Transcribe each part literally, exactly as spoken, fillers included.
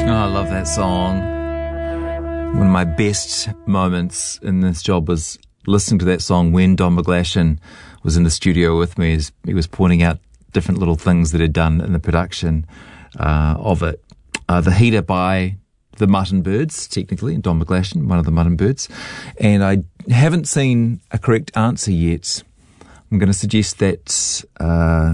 Oh, I love that song. One of my best moments in this job was listening to that song when Don McGlashan was in the studio with me. As he was pointing out different little things that he'd done in the production uh, of it. Uh, the Heater by the Mutton Birds, technically, and Don McGlashan, one of the Mutton Birds. And I haven't seen a correct answer yet. I'm going to suggest that... Uh,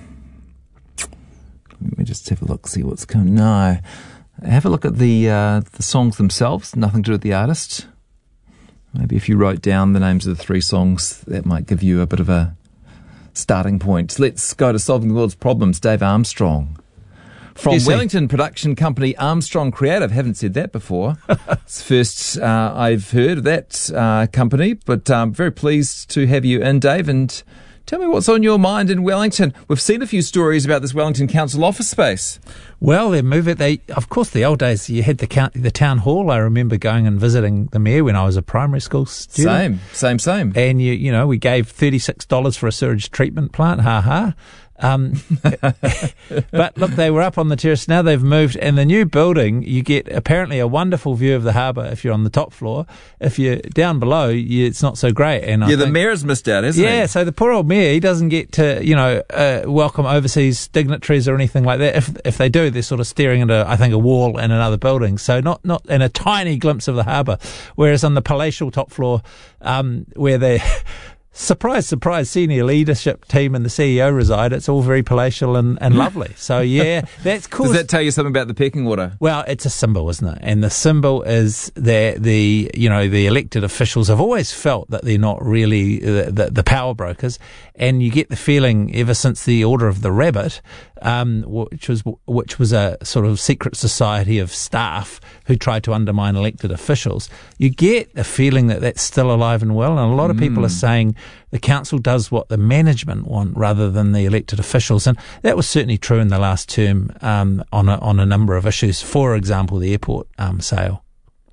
let me just have a look, see what's coming. No. Have a look at the uh, the songs themselves, nothing to do with the artist. Maybe if you wrote down the names of the three songs, that might give you a bit of a starting point. Let's go to Solving the World's Problems, Dave Armstrong. From Yes, Wellington production company Armstrong Creative. Haven't said that before. It's first uh, I've heard of that uh, company, but I'm very pleased to have you in, Dave, and tell me what's on your mind in Wellington. We've seen a few stories about this Wellington Council office space. Well, they move it. They, of course, the old days, you had the county, the town hall. I remember going and visiting the mayor when I was a primary school student. Same, same, same. And, you you know, we gave thirty-six dollars for a sewage treatment plant. Ha ha. Um, but look, they were up on the terrace. Now they've moved, and the new building, you get apparently a wonderful view of the harbour if you're on the top floor. If you're down below, you, it's not so great. And yeah, I the think, mayor's missed out, hasn't yeah, he? Yeah, so the poor old mayor, he doesn't get to, you know, uh, welcome overseas dignitaries or anything like that. If if they do, they're sort of staring into, I think, a wall and another building. So not not in a tiny glimpse of the harbour. Whereas on the palatial top floor, um, where they surprise, surprise, senior leadership team and the C E O reside, it's all very palatial and, and lovely. So, yeah, that's cool. Does that tell you something about the pecking order? Well, it's a symbol, isn't it? And the symbol is that the, you know, the elected officials have always felt that they're not really the, the, the power brokers. And you get the feeling ever since the Order of the Rabbit, um, which was which was a sort of secret society of staff who tried to undermine elected officials, you get a feeling that that's still alive and well. And a lot of people Mm. are saying the council does what the management want rather than the elected officials. And that was certainly true in the last term um, on, a, on a number of issues. For example, the airport um, sale.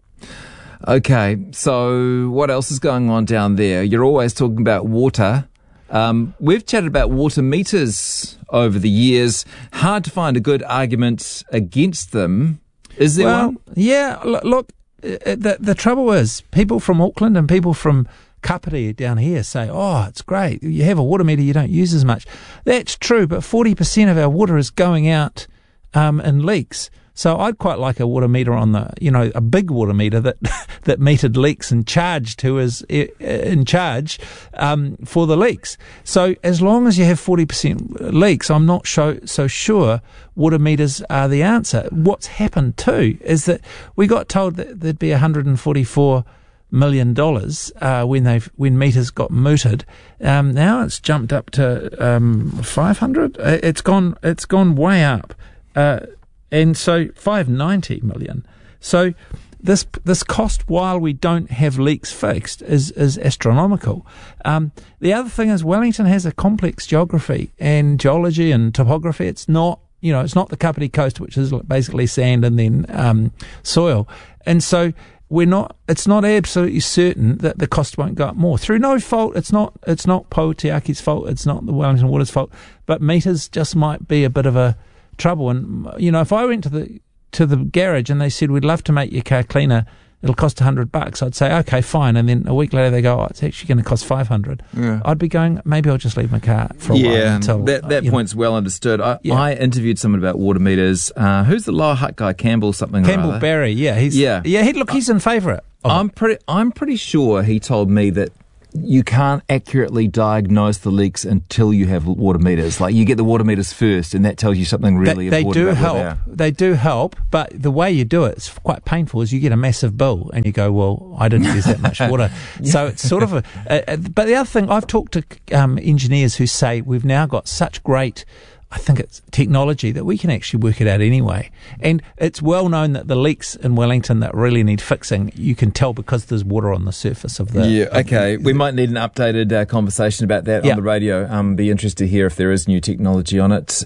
Okay, so what else is going on down there? You're always talking about water. Um, we've chatted about water meters over the years. Hard to find a good argument against them. Is there well, one? Yeah, look, look uh, the, the trouble is people from Auckland and people from Kapiti down here say, oh, it's great. You have a water meter, you don't use as much. That's true, but forty percent of our water is going out um, in leaks. So I'd quite like a water meter on the, you know, a big water meter that that metered leaks and charged who is in charge um, for the leaks. So as long as you have forty percent leaks, I'm not so, so sure water meters are the answer. What's happened too is that we got told that there'd be one hundred forty-four million dollars uh, when they when meters got mooted. Um, now it's jumped up to um, five hundred. It's gone. It's gone way up. Uh, And so five hundred ninety million. So this this cost, while we don't have leaks fixed, is is astronomical. Um, the other thing is Wellington has a complex geography and geology and topography. It's not, you know, it's not the Kapiti Coast, which is basically sand and then um, soil. And so we're not. It's not absolutely certain that the cost won't go up more through no fault. It's not. It's not Poutiaki's fault. It's not the Wellington Water's fault. But meters just might be a bit of a trouble. And you know, if I went to the to the garage and they said we'd love to make your car cleaner, it'll cost a hundred bucks, I'd say okay, fine. And then a week later they go, oh, it's actually going to cost five hundred. Yeah. I'd be going, maybe I'll just leave my car for a yeah, while until that that uh, point's know. well understood. I, Yeah. I interviewed someone about water meters. Uh, who's the Lower Hutt guy? Campbell something. or Campbell other. Barry, yeah, he's Yeah. yeah. He, look, he's in favour of I'm it. pretty. I'm pretty sure he told me that you can't accurately diagnose the leaks until you have water meters. Like you get the water meters first, and that tells you something really they, they important. do about where help. they are. They do help, but the way you do it is quite painful. Is you get a massive bill, and you go, "Well, I didn't use that much water." yeah. So it's sort of a. Uh, but the other thing, I've talked to um, engineers who say we've now got such great, I think it's technology that we can actually work it out anyway. And it's well known that the leaks in Wellington that really need fixing, you can tell because there's water on the surface of the... Yeah, of okay. the, we might need an updated uh, conversation about that Yeah. on the radio. Um, be interested to hear if there is new technology on it.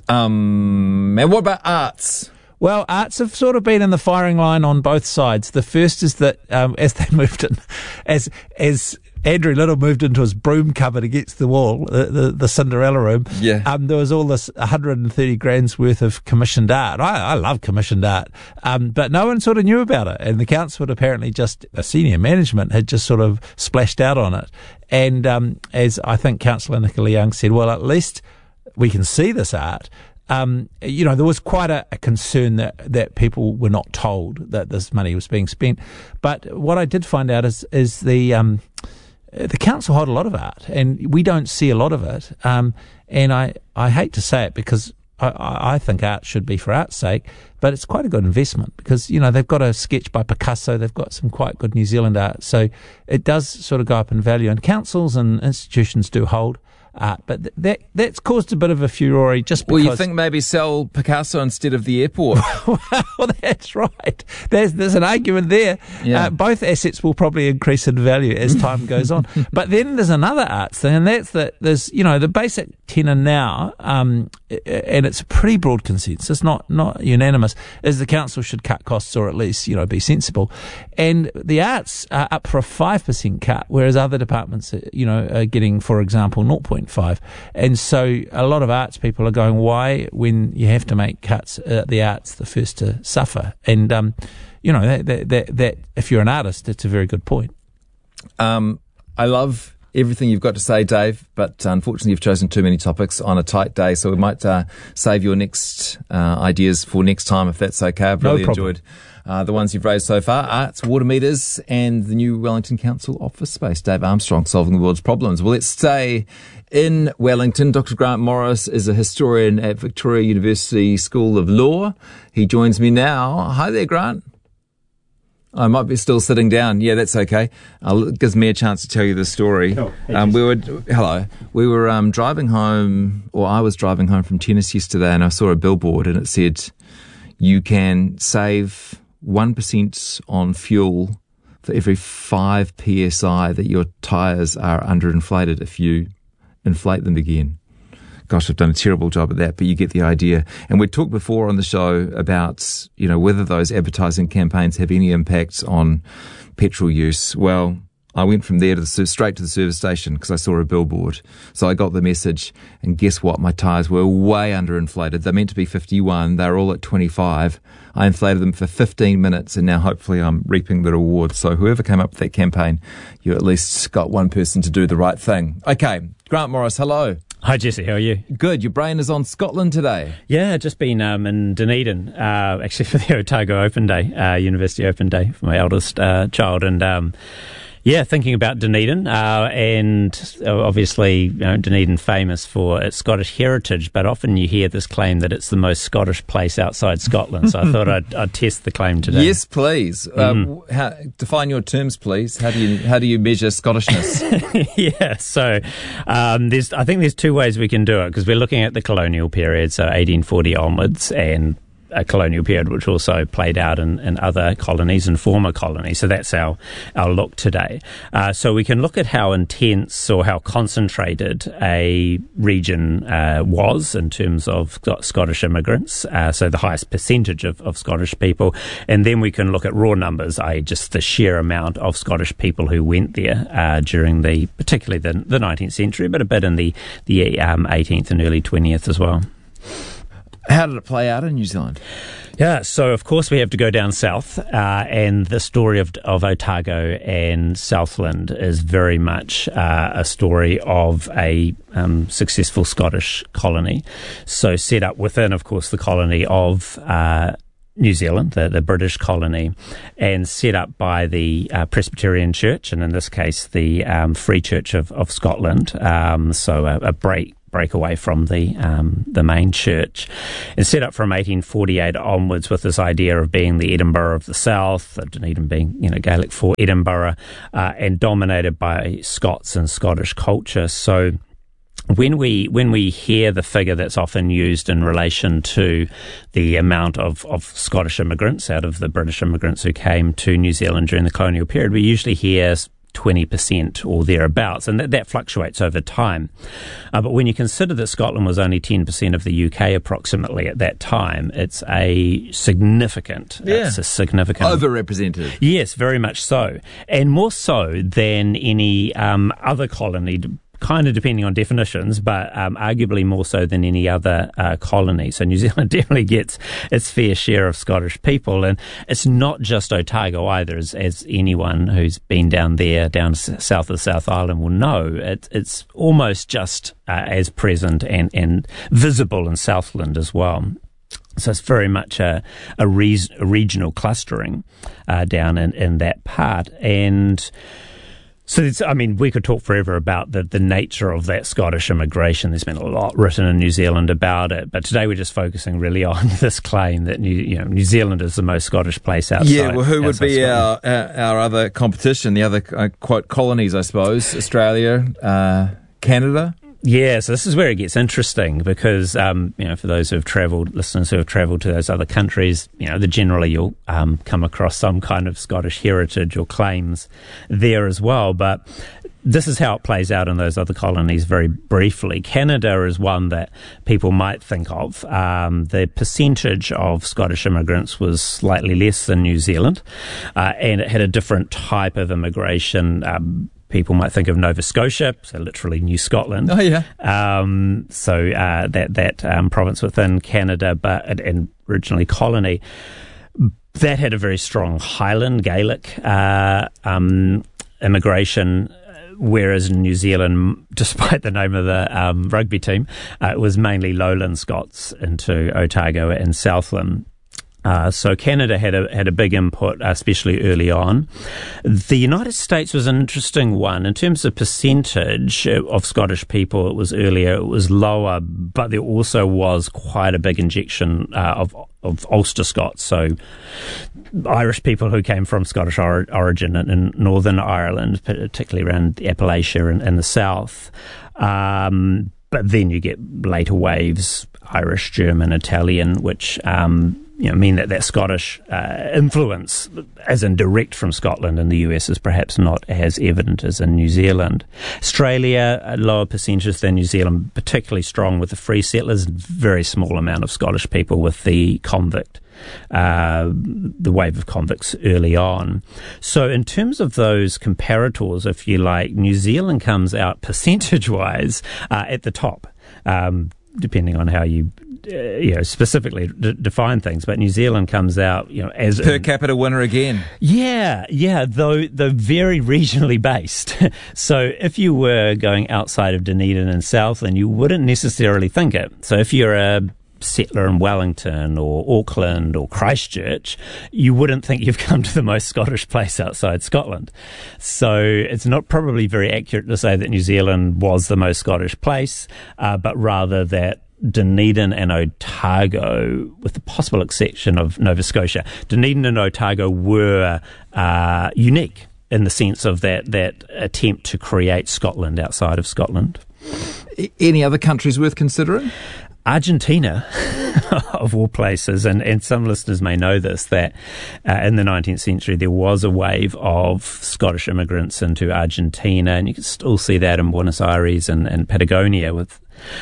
Um, and what about arts? Well, arts have sort of been in the firing line on both sides. The first is that um, as they moved in, as as Andrew Little moved into his broom cupboard against the wall, the, the, the Cinderella room, yeah. um, there was all this one hundred thirty grand's worth of commissioned art. I, I love commissioned art, um, but no one sort of knew about it. And the council had apparently just, the senior management had just sort of splashed out on it. And um, as I think Councillor Nicola Young said, well, at least we can see this art. Um, you know, there was quite a, a concern that, that people were not told that this money was being spent. But what I did find out is, is the... Um, The council hold a lot of art, and we don't see a lot of it. Um, and I, I hate to say it because I, I think art should be for art's sake, but it's quite a good investment because, you know, they've got a sketch by Picasso, they've got some quite good New Zealand art. So it does sort of go up in value, and councils and institutions do hold art, but th- that that's caused a bit of a furore just because... Well, you think maybe sell Picasso instead of the airport? Well, that's right. There's there's an argument there. Yeah. Uh, both assets will probably increase in value as time goes on. But then there's another arts thing, and that's that there's, you know, the basic tenor now, um, and it's a pretty broad consensus, not not unanimous, is the council should cut costs or at least, you know, be sensible. And the arts are up for a five percent cut, whereas other departments, you know, are getting, for example, zero point five. And so a lot of arts people are going, why, when you have to make cuts, uh, the arts the first to suffer? And, um, you know, that, that, that, that if you're an artist, it's a very good point. Um, I love everything you've got to say, Dave, but unfortunately you've chosen too many topics on a tight day, so we might uh, save your next uh, ideas for next time, if that's okay. I've really No problem. enjoyed uh, the ones you've raised so far. Arts, water meters, and the new Wellington Council office space. Dave Armstrong, solving the world's problems. Well, let's stay in Wellington. Doctor Grant Morris is a historian at Victoria University School of Law. He joins me now. Hi there, Grant. I might be still sitting down. Yeah, that's okay. Uh, it gives me a chance to tell you the story. Oh, hey, um, we were hello. We were um, driving home, or I was driving home from tennis yesterday, and I saw a billboard, and it said, "You can save one percent on fuel for every five p s i that your tyres are underinflated if you inflate them again." Gosh, I've done a terrible job at that, but you get the idea. And we talked before on the show about, you know, whether those advertising campaigns have any impact on petrol use. Well, I went from there to the straight to the service station because I saw a billboard. So I got the message, and guess what? My tyres were way underinflated. They're meant to be fifty-one. They're all at twenty-five. I inflated them for fifteen minutes, and now hopefully I'm reaping the rewards. So whoever came up with that campaign, you at least got one person to do the right thing. Okay, Grant Morris, hello. Hi, Jesse. How are you? Good. Your brain is on Scotland today. Yeah, just been um, in Dunedin, uh, actually for the Otago Open Day, uh, University Open Day for my eldest uh, child. And um, yeah, thinking about Dunedin, uh, and obviously, you know, Dunedin famous for its Scottish heritage, but often you hear this claim that it's the most Scottish place outside Scotland. So I thought I'd, I'd test the claim today. Yes, please. Mm. Um, how, define your terms, please. How do you how do you measure Scottishness? Yeah, so um, there's I think there's two ways we can do it, because we're looking at the colonial period, so eighteen forty onwards, and a colonial period which also played out in, in other colonies and former colonies. So that's our, our look today. Uh, so we can look at how intense or how concentrated a region uh, was in terms of Scottish immigrants, uh, so the highest percentage of, of Scottish people. And then we can look at raw numbers, that is just the sheer amount of Scottish people who went there uh, during the, particularly the, the nineteenth century, but a bit in the, the um, eighteenth and early twentieth as well. How did it play out in New Zealand? Yeah, so of course we have to go down south, uh, and the story of, of Otago and Southland is very much uh, a story of a um, successful Scottish colony. So set up within, of course, the colony of uh, New Zealand, the, the British colony, and set up by the uh, Presbyterian Church, and in this case the um, Free Church of, of Scotland, um, so a, a break break away from the um, the main church, and set up from eighteen forty-eight onwards with this idea of being the Edinburgh of the South, Dunedin being, you know, Gaelic for Edinburgh, uh, and dominated by Scots and Scottish culture. So When we when we hear the figure that's often used in relation to the amount of, of Scottish immigrants out of the British immigrants who came to New Zealand during the colonial period, we usually hear twenty percent or thereabouts, and that, that fluctuates over time. Uh, but when you consider that Scotland was only ten percent of the U K approximately at that time, it's a significant, yeah. it's a significant... Overrepresented. Yes, very much so. And more so than any um, other colony, kind of depending on definitions, but um, arguably more so than any other uh, colony. So New Zealand definitely gets its fair share of Scottish people, and it's not just Otago either, as, as anyone who's been down there, down s- south of the South Island will know. It, it's almost just uh, as present and, and visible in Southland as well. So it's very much a, a, re- a regional clustering uh, down in, in that part. And So, it's, I mean, we could talk forever about the, the nature of that Scottish immigration. There's been a lot written in New Zealand about it, but today we're just focusing really on this claim that New, you know, New Zealand is the most Scottish place outside. Yeah, well, who would be our, Scotland. our our other competition? The other uh, quote colonies, I suppose. Australia, uh, Canada. Yeah, so this is where it gets interesting because, um, you know, for those who have travelled, listeners who have travelled to those other countries, you know, the, generally you'll um, come across some kind of Scottish heritage or claims there as well. But this is how it plays out in those other colonies very briefly. Canada is one that people might think of. Um, the percentage of Scottish immigrants was slightly less than New Zealand, uh, and it had a different type of immigration. Um, People might think of Nova Scotia, so literally New Scotland. Oh, yeah. Um, so uh, that that um, province within Canada, but and originally colony, that had a very strong Highland Gaelic uh, um, immigration. Whereas in New Zealand, despite the name of the um, rugby team, uh, it was mainly Lowland Scots into Otago and Southland. Uh, so Canada had a had a big input, especially early on. The United States was an interesting one. In terms of percentage of Scottish people, it was earlier, it was lower, but there also was quite a big injection uh, of of Ulster Scots, so Irish people who came from Scottish or- origin in, in Northern Ireland, particularly around Appalachia and, and the south. Um, but then you get later waves, Irish, German, Italian, which um, you know, mean that that Scottish uh, influence, as in direct from Scotland in the U S, is perhaps not as evident as in New Zealand. Australia, a lower percentage than New Zealand, particularly strong with the free settlers, very small amount of Scottish people with the convict, uh, the wave of convicts early on. So in terms of those comparators, if you like, New Zealand comes out percentage-wise uh, at the top, um, depending on how you Uh, you know, specifically d- define things, but New Zealand comes out, you know, as per a, capita winner again. Yeah, yeah, though though very regionally based. So if you were going outside of Dunedin and Southland, you wouldn't necessarily think it. So if you're a settler in Wellington or Auckland or Christchurch, you wouldn't think you've come to the most Scottish place outside Scotland. So it's not probably very accurate to say that New Zealand was the most Scottish place, uh, but rather that Dunedin and Otago, with the possible exception of Nova Scotia, Dunedin and Otago were uh, unique in the sense of that that attempt to create Scotland outside of Scotland. Any other countries worth considering? Argentina, of all places, and, and some listeners may know this, that uh, in the nineteenth century there was a wave of Scottish immigrants into Argentina, and you can still see that in Buenos Aires and, and Patagonia with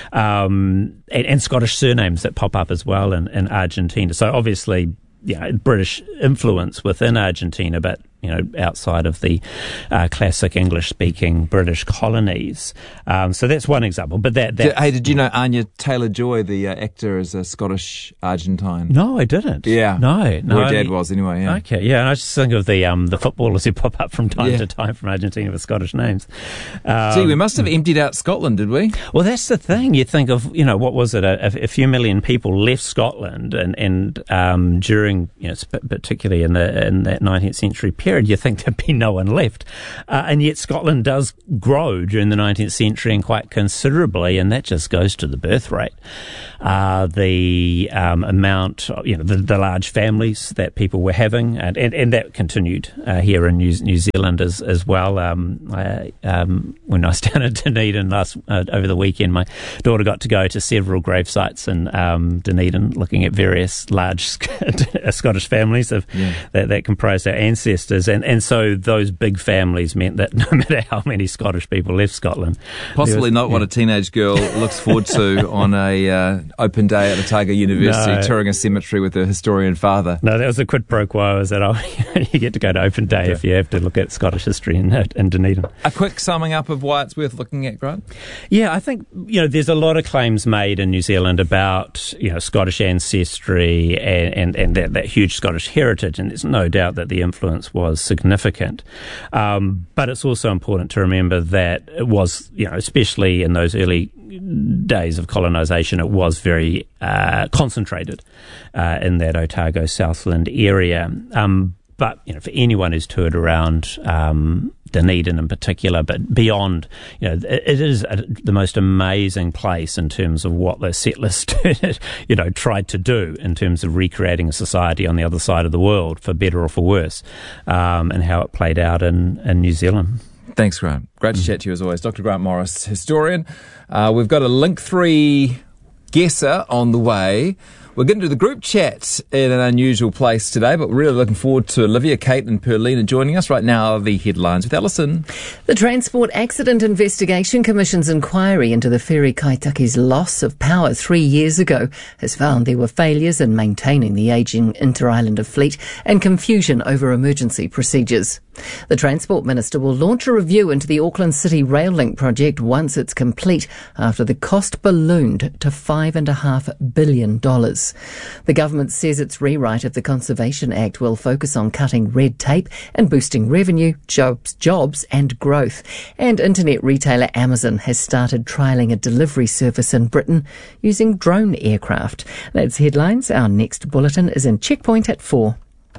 um, and, and Scottish surnames that pop up as well in, in Argentina. So obviously, yeah, British influence within Argentina, but you know, outside of the uh, classic English-speaking British colonies. Um, so that's one example. But that, that Did, hey, did you know Anya Taylor-Joy, the uh, actor, is a Scottish Argentine? No, I didn't. Yeah, no, no. Her dad was anyway. Yeah. Okay, yeah. And I just think of the um, the footballers who pop up from time yeah. to time from Argentina with Scottish names. Um, Gee, we must have emptied out Scotland, did we? Well, that's the thing. You think of, you know, what was it? A, a few million people left Scotland, and and um, during, you know, particularly in the in that nineteenth century period, you think there'd be no one left, uh, and yet Scotland does grow during the nineteenth century and quite considerably, and that just goes to the birth rate, uh, the um, amount, you know, the, the large families that people were having, and, and, and that continued uh, here in New, New Zealand as as well. Um, I, um, when I was down in Dunedin last uh, over the weekend, my daughter got to go to several grave sites in um, Dunedin, looking at various large Scottish families of, yeah. that, that comprised our ancestors. differences. And, and so those big families meant that no matter how many Scottish people left Scotland... Possibly was, not yeah. what a teenage girl looks forward to on a uh, open day at Otago University, No. touring a cemetery with her historian father. No, that was the quid pro quo, is that oh, you get to go to open day okay. if you have to look at Scottish history in, in Dunedin. A quick summing up of why it's worth looking at, Grant? Yeah, I think, you know, there's a lot of claims made in New Zealand about, you know, Scottish ancestry and, and, and that, that huge Scottish heritage, and there's no doubt that the influence was significant. Um, but it's also important to remember that it was, you know, especially in those early days of colonisation, it was very uh, concentrated uh, in that Otago Southland area. Um, but, you know, for anyone who's toured around um, Dunedin in particular, but beyond, you know, it, it is a, the most amazing place in terms of what the settlers, you know, tried to do in terms of recreating a society on the other side of the world, for better or for worse, um, and how it played out in, in New Zealand. Thanks, Grant. Great to chat to you as always. Doctor Grant Morris, historian. Uh, we've got a Link three guesser on the way. We're going to do the group chat in an unusual place today, but we're really looking forward to Olivia, Kate and Perlina joining us. Right now, the headlines with Alison. The Transport Accident Investigation Commission's inquiry into the ferry Kaitaki's loss of power three years ago has found there were failures in maintaining the ageing inter-islander fleet and confusion over emergency procedures. The Transport Minister will launch a review into the Auckland City Rail Link project once it's complete, after the cost ballooned to five and a half billion dollars. The government says its rewrite of the Conservation Act will focus on cutting red tape and boosting revenue, jobs, jobs and growth. And internet retailer Amazon has started trialling a delivery service in Britain using drone aircraft. That's headlines. Our next bulletin is in Checkpoint at four.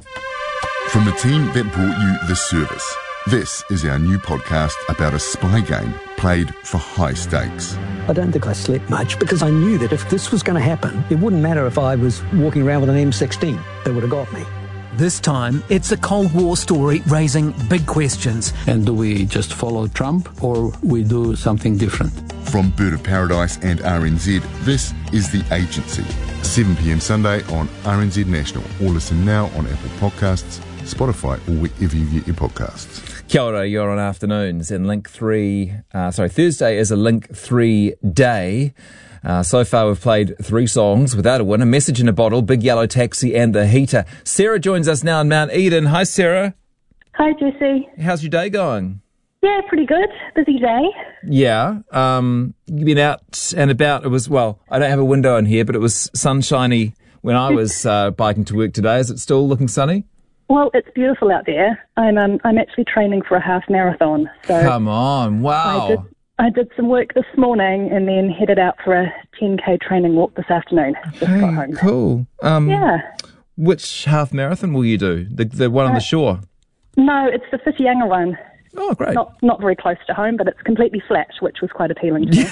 From the team that brought you The Service, this is our new podcast about a spy game played for high stakes. I don't think I slept much because I knew that if this was going to happen, it wouldn't matter if I was walking around with an M sixteen. They would have got me. This time, it's a Cold War story raising big questions. And do we just follow Trump or we do something different? From Bird of Paradise and R N Z, this is The Agency. seven p.m. Sunday on R N Z National. Or listen now on Apple Podcasts, Spotify or wherever you get your podcasts. Kia ora, you're on Afternoons, and Link three, uh, sorry, Thursday is a Link three day. Uh, so far we've played three songs without a winner: Message in a Bottle, Big Yellow Taxi and The Heater. Sarah joins us now in Mount Eden. Hi, Sarah. Hi, Jesse. How's your day going? Yeah, pretty good. Busy day. Yeah. Um, you've been out and about. It was, well, I don't have a window in here, but it was sunshiny when I was uh, biking to work today. Is it still looking sunny? Well, it's beautiful out there. I'm um, I'm actually training for a half marathon. So Come on, wow. I did, I did some work this morning and then headed out for a ten K training walk this afternoon. Just hey, got home. Cool. Um, yeah. Which half marathon will you do? The the one on uh, the shore? No, it's the Whitianga one. Oh, great. Not not very close to home, but it's completely flat, which was quite appealing to me.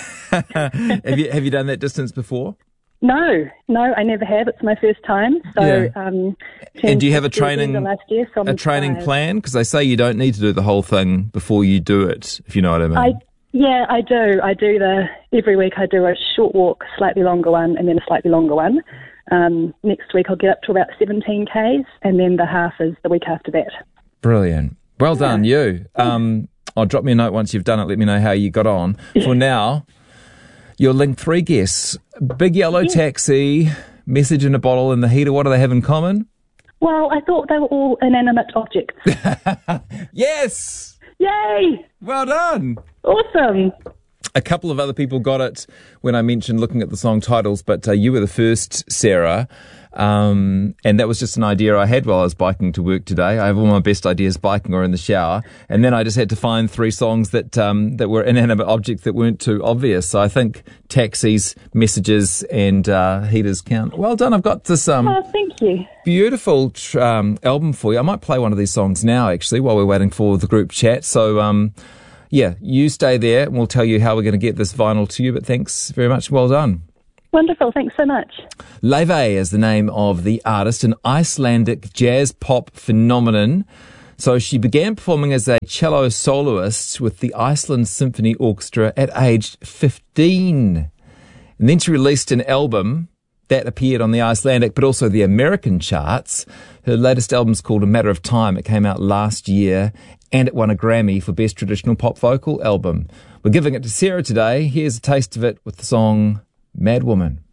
have you have you done that distance before? No, no, I never have. It's my first time. So, Yeah. um, And do you have a training last year, so I'm a training inspired. plan? Because they say you don't need to do the whole thing before you do it, if you know what I mean. I yeah, I do. I do the every week. I do a short walk, slightly longer one, and then a slightly longer one. Um, next week I'll get up to about seventeen kays, and then the half is the week after that. Brilliant. Well done, you. Um, I'll drop me a note once you've done it. Let me know how you got on. For now, your Link three guests: Big Yellow Taxi, Message in a Bottle, and The Heater. What do they have in common? Well, I thought they were all inanimate objects. Yes! Yay! Well done. Awesome. A couple of other people got it when I mentioned looking at the song titles, but uh, you were the first, Sarah. Um, and that was just an idea I had while I was biking to work today. I have all my best ideas biking or in the shower. And then I just had to find three songs that um, that were inanimate objects that weren't too obvious. So I think taxis, messages, and uh, heaters count. Well done. I've got this um, Oh, thank you. beautiful tr- um, album for you. I might play one of these songs now, actually, while we're waiting for the group chat. So, um, yeah, you stay there and we'll tell you how we're going to get this vinyl to you. But thanks very much. Well done. Wonderful. Thanks so much. Leve is the name of the artist, an Icelandic jazz pop phenomenon. So she began performing as a cello soloist with the Iceland Symphony Orchestra at age fifteen. And then she released an album That appeared on the Icelandic but also the American charts. Her latest album's called A Matter of Time. It came out last year and it won a Grammy for Best Traditional Pop Vocal Album. We're giving it to Sarah today. Here's a taste of it with the song Mad Woman.